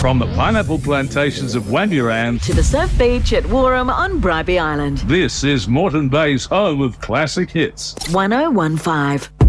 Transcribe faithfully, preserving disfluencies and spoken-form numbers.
From the pineapple plantations of Wanuran to the surf beach at Warham on Bribie Island. This is Moreton Bay's home of classic hits. one oh one five.